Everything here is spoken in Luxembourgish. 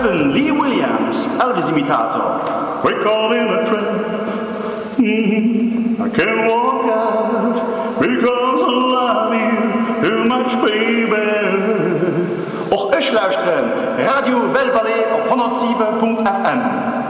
Luisten Lee Williams, Elvis-Imitator. We're caught in a trap. I can't walk out because I love you too much, baby. Och ech luisteren Radio Belle Vallée op 107.fm.